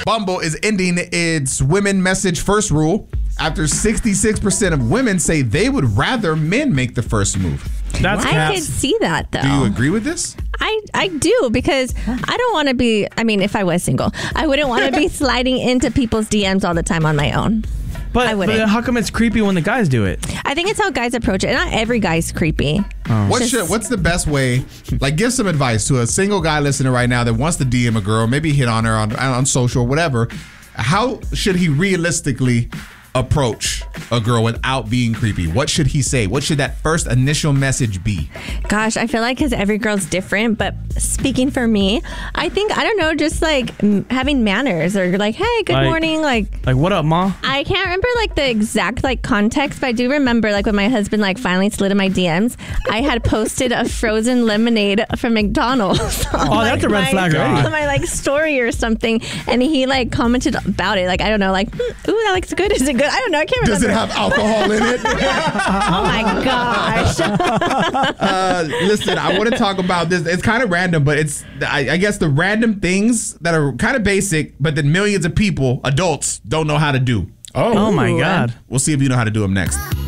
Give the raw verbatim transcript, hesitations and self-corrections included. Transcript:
Bumble is ending its women message first rule after sixty-six percent of women say they would rather men make the first move. That's I could see that, though. Do you agree with this? I, I do, because I don't want to be, I mean, if I was single, I wouldn't want to be sliding into people's D Ms all the time on my own. But, I wouldn't. but how come it's creepy when the guys do it? I think it's how guys approach it. Not every guy's creepy. Oh. What should, what's the best way? Like, give some advice to a single guy listening right now that wants to D M a girl, maybe hit on her on, on social, whatever. How should he realistically approach a girl without being creepy? What should he say? What should that first initial message be? Gosh, I feel like because every girl's different, but speaking for me, I think, I don't know, just like m- having manners, or like, hey, good Like- morning. Like, Like, what up, ma? I can't remember like the exact like context, but I do remember like when my husband like finally slid in my D Ms, I had posted a frozen lemonade from McDonald's. on, Oh, that's like, a red my- flag already. on my like story or something, and he like commented about it. Like, I don't know, like, hmm, ooh, that looks good. Is it good? I don't know. I can't Does remember. it have alcohol in it? Oh my gosh. uh, listen, I want to talk about this. It's kind of random, but it's, I, I guess, the random things that are kind of basic, but that millions of people, adults, don't know how to do. Oh, my Ooh. God. We'll see if you know how to do them next.